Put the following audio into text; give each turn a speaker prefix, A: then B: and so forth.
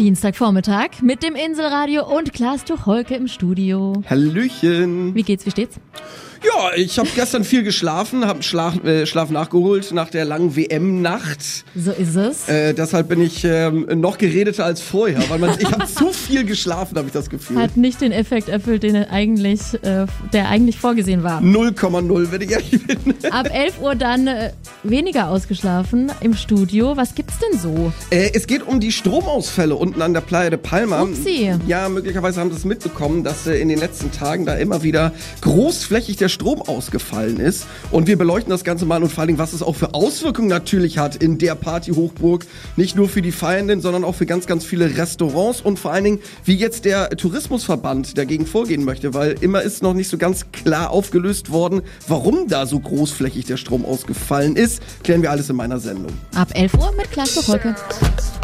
A: Dienstagvormittag mit dem Inselradio und Klaas Tucholke im Studio.
B: Hallöchen.
A: Wie geht's, wie steht's?
B: Ja, ich habe gestern viel geschlafen, habe Schlaf nachgeholt nach der langen WM-Nacht.
A: So ist es.
B: Deshalb bin ich noch geredeter als vorher, weil ich habe zu viel geschlafen, habe ich das Gefühl.
A: Hat nicht den Effekt erfüllt, den der eigentlich vorgesehen war.
B: 0,0, wenn ich ehrlich bin.
A: Ab 11 Uhr dann weniger ausgeschlafen im Studio. Was gibt's denn so?
B: Es geht um die Stromausfälle unten an der Playa de Palma.
A: Upsi.
B: Ja, möglicherweise haben Sie es mitbekommen, dass in den letzten Tagen da immer wieder großflächig der Strom ausgefallen ist. Und wir beleuchten das Ganze mal und vor allen Dingen, was es auch für Auswirkungen natürlich hat in der Partyhochburg. Nicht nur für die Feiernden, sondern auch für ganz, ganz viele Restaurants und vor allen Dingen, wie jetzt der Tourismusverband dagegen vorgehen möchte, weil immer ist noch nicht so ganz klar aufgelöst worden, warum da so großflächig der Strom ausgefallen ist. Klären wir alles in meiner Sendung.
A: Ab 11 Uhr mit Klaas Tucholke.